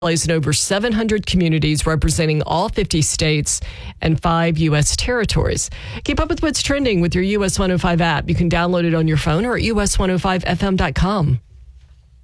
in over 700 communities representing all 50 states and 5 U.S. territories. Keep up with what's trending with your US 105 app. You can download it on your phone or at us105fm.com.